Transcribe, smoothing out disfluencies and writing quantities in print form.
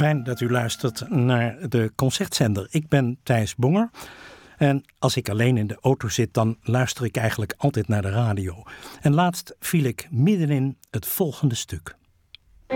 Fijn dat u luistert naar de Concertzender. Ik ben Thijs Bonger. En als ik alleen in de auto zit, dan luister ik eigenlijk altijd naar de radio. En laatst viel ik middenin het volgende stuk.